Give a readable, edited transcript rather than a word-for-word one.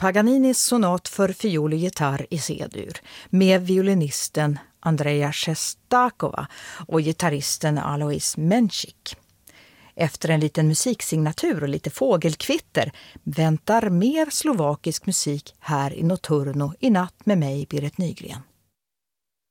Paganinis sonat för fiol och gitarr i C-dur med violinisten Andrea Shestakova och gitarristen Alois Menchik. Efter en liten musiksignatur och lite fågelkvitter väntar mer slovakisk musik här i Nocturno i natt med mig, Berit Nygren.